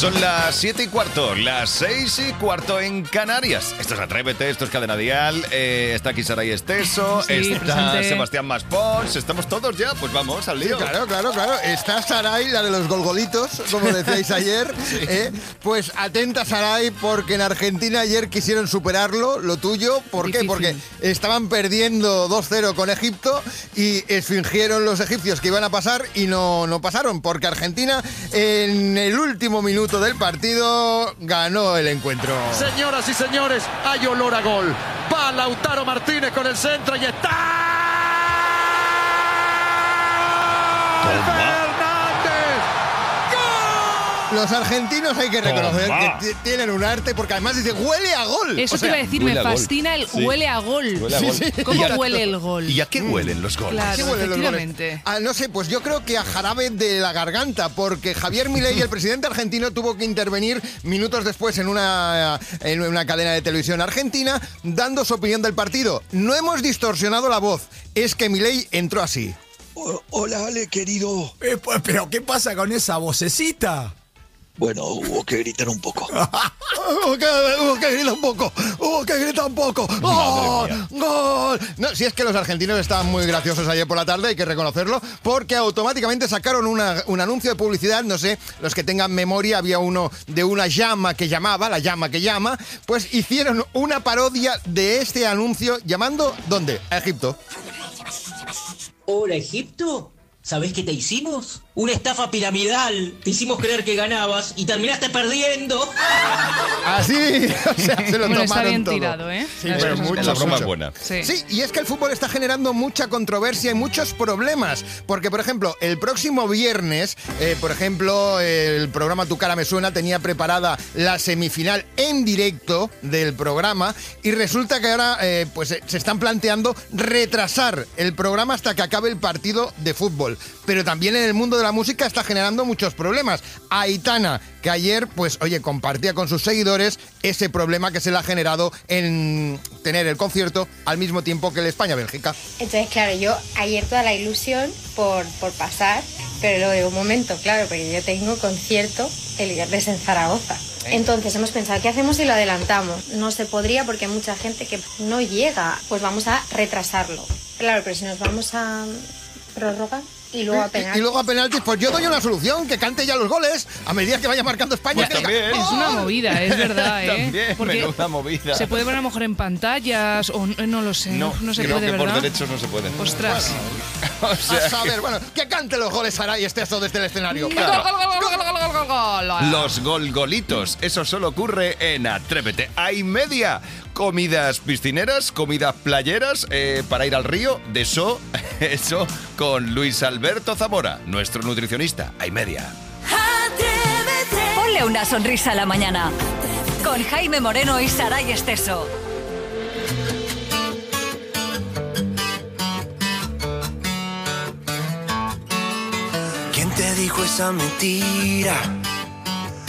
Son las 7:15, las 6:15 en Canarias. Esto es Atrévete, esto es Cadena Dial. Está aquí Saray Esteso, Sí, está presente. Sebastián Maspons. ¿Estamos todos ya? Pues vamos al lío. Sí, claro. Está Saray, la de los golgolitos, como decíais ayer. Pues atenta, Saray, porque en Argentina ayer quisieron superarlo, lo tuyo. ¿Por qué? Difícil. Porque estaban perdiendo 2-0 con Egipto y fingieron los egipcios que iban a pasar y no pasaron, porque Argentina en el último minuto del partido ganó el encuentro. Señoras y señores, hay olor a gol. Va Lautaro Martínez con el centro y está. ¡Fernández! Los argentinos hay que reconocer Toma. que tienen un arte, porque además dice, huele a gol. Eso O sea, te iba a decir, huele me a gol. fascina el Sí. huele a gol. Huele a gol. ¿Cómo ¿Y a- huele el gol? ¿Y a qué huelen los goles? Claro. ¿qué huelen los goles? efectivamente. No sé, pues yo creo que a jarabe de la garganta, porque Javier Milei, el presidente argentino, tuvo que intervenir minutos después en una cadena de televisión argentina, dando su opinión del partido. No hemos distorsionado la voz, es que Milei entró así. Hola, Ale, querido. Pero ¿qué pasa con esa vocecita? Bueno, hubo que gritar un poco. Que grita un poco, que grita un poco. ¡Gol! ¡Gol! No, si es que los argentinos estaban muy graciosos ayer por la tarde, hay que reconocerlo, porque automáticamente sacaron un anuncio de publicidad, no sé, los que tengan memoria, había uno de una llama que llamaba, la llama que llama, pues hicieron una parodia de este anuncio llamando, ¿dónde? A Egipto. Hola, Egipto. ¿Sabés qué te hicimos? Una estafa piramidal. Te hicimos creer que ganabas y terminaste perdiendo. Así, o sea, se lo Bueno, está tomaron bien todo. tirado, ¿eh? Sí, Las pero cosas mucho, La broma es mucho. buena. Sí. Sí, y es que el fútbol está generando mucha controversia y muchos problemas. Porque, por ejemplo, el próximo viernes, el programa Tu Cara Me Suena tenía preparada la semifinal en directo del programa y resulta que ahora se están planteando retrasar el programa hasta que acabe el partido de fútbol. Pero también en el mundo de la música está generando muchos problemas. Aitana, que ayer, compartía con sus seguidores ese problema que se le ha generado en tener el concierto al mismo tiempo que el España-Bélgica. Entonces, claro, yo ayer toda la ilusión por pasar, pero luego de un momento, claro, porque yo tengo concierto el viernes en Zaragoza. Entonces hemos pensado, ¿qué hacemos si lo adelantamos? No se podría porque hay mucha gente que no llega, pues vamos a retrasarlo. Claro, pero si nos vamos a prórroga y luego a penal. Y luego a penaltis, pues yo doy una solución, que cante ya los goles a medida que vaya marcando España. Pues que diga, también. Es una movida, es verdad, ¿eh? También, Porque menuda movida. se puede poner a lo mejor en pantallas o no lo sé. No se creo puede, que por ¿verdad? derechos no se puede. Ostras. O sea, A saber, bueno, que cante los goles Saray Esteso desde el escenario. Gol, gol, gol, gol, gol, gol, gol, gol. los golgolitos, eso solo ocurre en Atrévete. Hay media. Comidas piscineras, comidas playeras para ir al río. De eso con Luis Alberto Zamora, nuestro nutricionista. Hay media. Ponle una sonrisa a la mañana. Con Jaime Moreno y Saray Esteso. ¿Quién te dijo esa mentira?